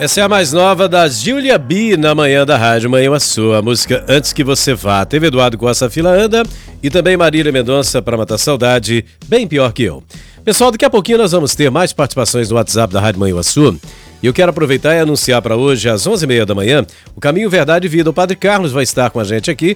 Essa é a mais nova da Júlia B na manhã da Rádio Manhã Sua. A música Antes Que Você Vá. Teve Eduardo com essa fila anda e também Marília Mendonça para matar saudade, bem pior que eu. Pessoal, daqui a pouquinho nós vamos ter mais participações no WhatsApp da Rádio Manhã Sua. E eu quero aproveitar e anunciar para hoje, às 11h30 da manhã, o Caminho Verdade e Vida. O Padre Carlos vai estar com a gente aqui